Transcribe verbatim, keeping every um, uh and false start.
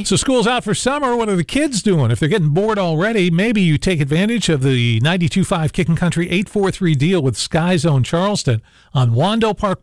So school's out for summer. What are the kids doing? If they're getting bored already, maybe you take advantage of the ninety-two point five Kickin' Country eight four three deal with Sky Zone Charleston on Wando Park